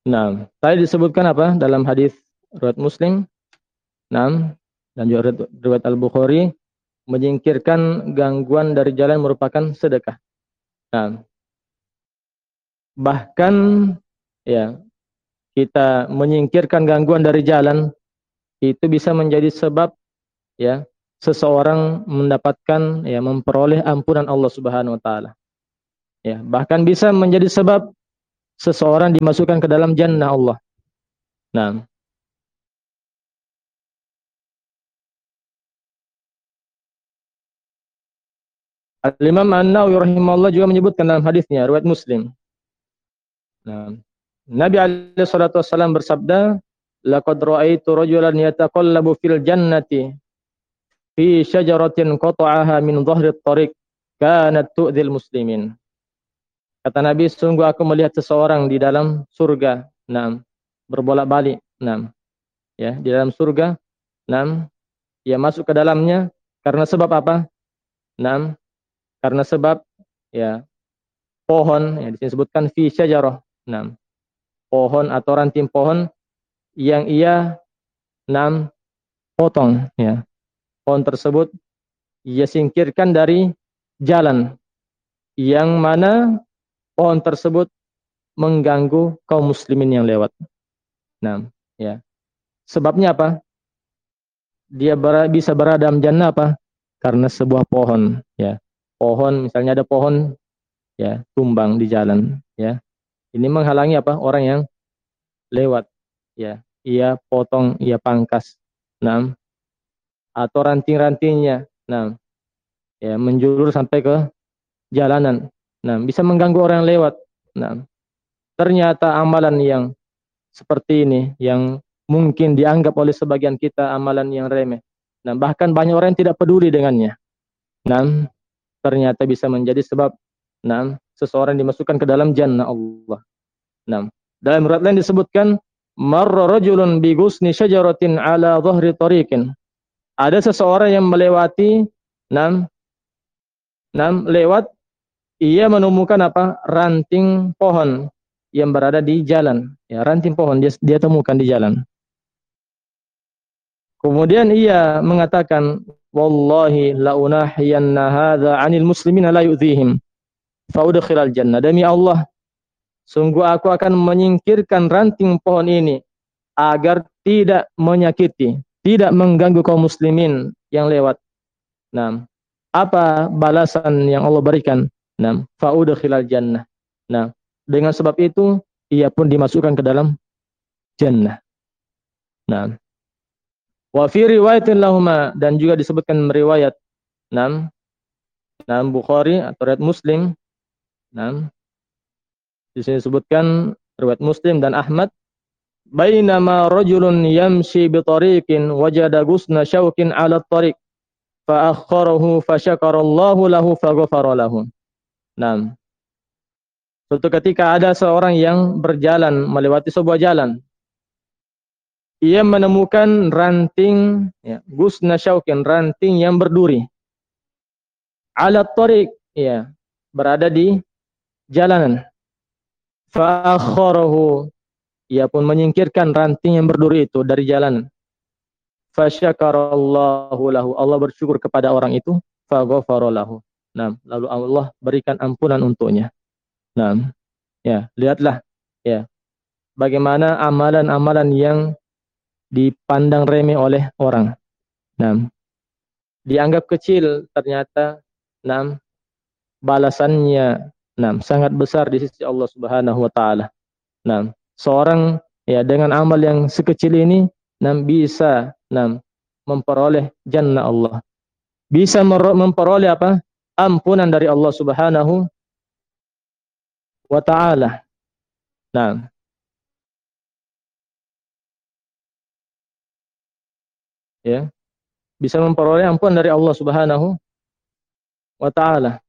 Nah, tadi disebutkan apa dalam hadis riwayat Muslim, nah, dan juga riwayat Al-Bukhari, menyingkirkan gangguan dari jalan merupakan sedekah. Nah, bahkan ya kita menyingkirkan gangguan dari jalan itu bisa menjadi sebab ya seseorang mendapatkan ya memperoleh ampunan Allah Subhanahu wa taala. Ya, bahkan bisa menjadi sebab seseorang dimasukkan ke dalam jannah Allah. Nah, Al-Imam An-Nawawi rahimahullah juga menyebutkan dalam hadisnya riwayat Muslim. Nah, Nabi alaihi salatu wasallam bersabda, "Laqad ra'aitu rajulan yataqallabu fil jannati fi syajaratin qata'aha min dhahri at-tariq kanat tu'dhil muslimin." Kata Nabi, sungguh aku melihat seseorang di dalam surga, nah, berbolak-balik, nah, ya, di dalam surga, nah, ia masuk ke dalamnya karena sebab apa? Nah, karena sebab ya pohon yang disebutkan fi syajarah, nah, pohon atau ranting pohon yang ia potong, ya. Pohon tersebut ia singkirkan dari jalan yang mana pohon tersebut mengganggu kaum muslimin yang lewat. Nah, ya. Sebabnya apa? Dia bisa berada dalam jannah apa? Karena sebuah pohon, ya. Pohon, misalnya ada pohon ya tumbang di jalan, ya. Ini menghalangi apa? Orang yang lewat, ya. Ia potong, ia pangkas. Nah, atau ranting-rantingnya. Nah, ya menjulur sampai ke jalanan. Nah, bisa mengganggu orang yang lewat. Nah, ternyata amalan yang seperti ini yang mungkin dianggap oleh sebagian kita amalan yang remeh. Nah, bahkan banyak orang yang tidak peduli dengannya. Nah, ternyata bisa menjadi sebab seseorang dimasukkan ke dalam jannah Allah. Nah, dalam riwayat lain disebutkan marra rajulun bi ghusni syajaratin ala dhahri tariqin. Ada seseorang yang melewati nam lewat ia menemukan apa? Ranting pohon yang berada di jalan. Ya, ranting pohon dia temukan di jalan. Kemudian ia mengatakan, "Wallahi la unahiyanna hadza 'anil muslimina la yu'dhihim fa udkhilal jannah." Demi Allah, sungguh aku akan menyingkirkan ranting pohon ini agar tidak menyakiti, tidak mengganggu kaum muslimin yang lewat. Nah, apa balasan yang Allah berikan? Nah, fa udkhilal jannah. Nah, dengan sebab itu ia pun dimasukkan ke dalam jannah. Nah, wa fi riwayatin lahuma dan juga disebutkan riwayat Nam Bukhari atau riwayat Muslim. Nam di sini disebutkan riwayat Muslim dan Ahmad, bainama rajulun yamshi bi tariqin wajada gusna syaukin 'ala at-tariq fa akhkharahu fa syakarallahu lahu fa ghafara lahu. Nam, suatu ketika ada seorang yang berjalan melewati sebuah jalan. Ia menemukan ranting ya, gusna syaukin, ranting yang berduri. 'Ala at-tariq, ya, berada di jalanan. Fa akhkharahu, ia pun menyingkirkan ranting yang berduri itu dari jalan. Fasyakarallahu lahu, Allah bersyukur kepada orang itu, faghafara lahu. Nah, lalu Allah berikan ampunan untuknya. Nah, ya, lihatlah ya, bagaimana amalan-amalan yang dipandang remeh oleh orang. Nah, dianggap kecil, ternyata balasannya sangat besar di sisi Allah Subhanahu wa taala. Nah, seorang ya dengan amal yang sekecil ini bisa memperoleh jannah Allah. Bisa memperoleh apa? Ampunan dari Allah Subhanahu wa taala. Nah, ya, bisa memperoleh ampunan dari Allah Subhanahu wa taala.